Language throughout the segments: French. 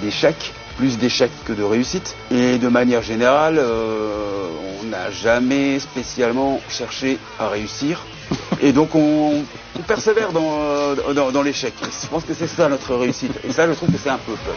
d'échecs, plus d'échecs que de réussites. Et de manière générale, on n'a jamais spécialement cherché à réussir. Et donc on persévère dans l'échec. Je pense que c'est ça notre réussite. Et ça, je trouve que c'est un peu punk.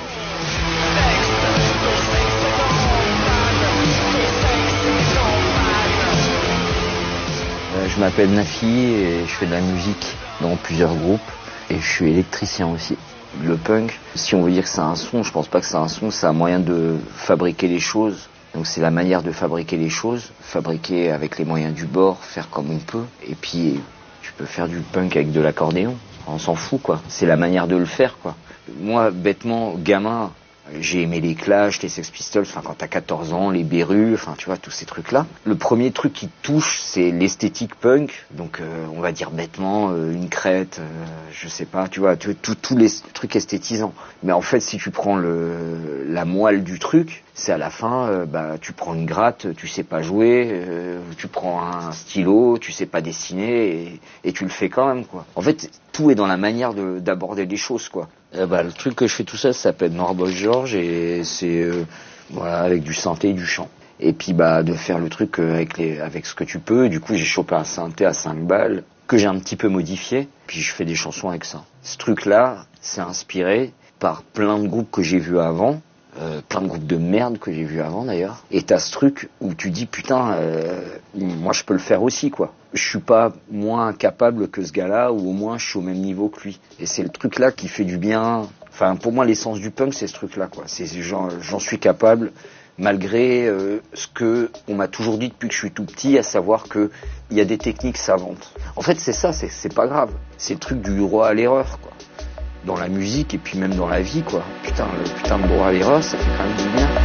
Je m'appelle Nafi et je fais de la musique dans plusieurs groupes et je suis électricien aussi. Le punk, si on veut dire que c'est un son, je pense pas que c'est un son, c'est un moyen de fabriquer les choses. Donc c'est la manière de fabriquer les choses, fabriquer avec les moyens du bord, faire comme on peut. Et puis tu peux faire du punk avec de l'accordéon, on s'en fout quoi. C'est la manière de le faire quoi. Moi, bêtement, gamin, j'ai aimé les Clash, les Sex Pistols, enfin quand t'as 14 ans, les Berus, enfin tu vois tous ces trucs-là. Le premier truc qui te touche, c'est l'esthétique punk, donc on va dire bêtement une crête, je sais pas, tu vois, tous les trucs esthétisants. Mais en fait, si tu prends la moelle du truc, c'est à la fin, tu prends une gratte, tu sais pas jouer, tu prends un stylo, tu sais pas dessiner et tu le fais quand même quoi. En fait, tout est dans la manière d'aborder les choses quoi. Le truc que je fais tout ça s'appelle Norboy George et c'est avec du synthé et du chant. Et puis de faire le truc avec ce que tu peux. Et du coup j'ai chopé un synthé à 5 balles que j'ai un petit peu modifié. Puis je fais des chansons avec ça. Ce truc-là, c'est inspiré par plein de groupes que j'ai vus avant. Plein de groupes de merde que j'ai vus avant d'ailleurs. Et t'as ce truc où tu dis putain, moi je peux le faire aussi quoi. Je suis pas moins capable que ce gars-là ou au moins je suis au même niveau que lui. Et c'est le truc là qui fait du bien. Enfin pour moi l'essence du punk c'est ce truc là quoi. C'est j'en suis capable malgré ce que on m'a toujours dit depuis que je suis tout petit, à savoir que il y a des techniques savantes. En fait c'est ça, c'est pas grave. C'est le truc du droit à l'erreur quoi. Dans la musique et puis même dans la vie quoi. Putain, le putain de droit à l'erreur, ça fait quand même du bien.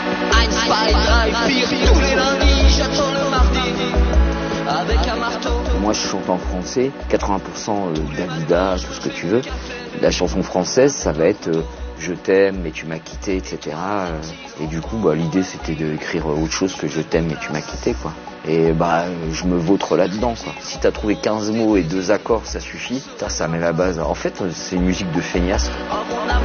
Moi je chante en français, 80% Dalida, tout ce que tu veux. La chanson française, ça va être Je t'aime mais tu m'as quitté, etc. Et du coup l'idée c'était d'écrire autre chose que Je t'aime mais tu m'as quitté quoi. Et je me vautre là-dedans quoi. Si t'as trouvé 15 mots et 2 accords, ça suffit. Putain, ça met la base. En fait, c'est une musique de feignasse.